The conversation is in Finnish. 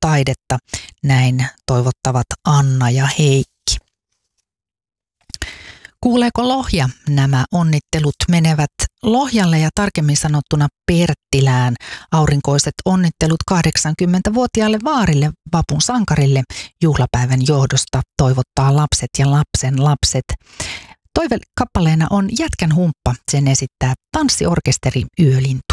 taidetta. Näin toivottavat Anna ja Heikki. Kuuleeko Lohja? Nämä onnittelut menevät Lohjalle ja tarkemmin sanottuna Perttilään. Aurinkoiset onnittelut 80-vuotiaalle vaarille, vapun sankarille, juhlapäivän johdosta toivottaa lapset ja lapsen lapset. Toivekappaleena on Jätkän humppa, sen esittää tanssiorkesteri Yölintu.